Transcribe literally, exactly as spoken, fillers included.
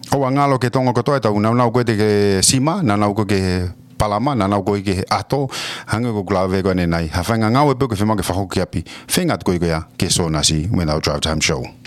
O ngalo ke tonga ko toa tau nau nau ko te ke sima na nau ko ke palama na nau ko ke ato hanga ko klave ko nei ha whanga ngau e pe ko whema ke whahoki api whengat ko i ko ia ke so nasi when our drive time show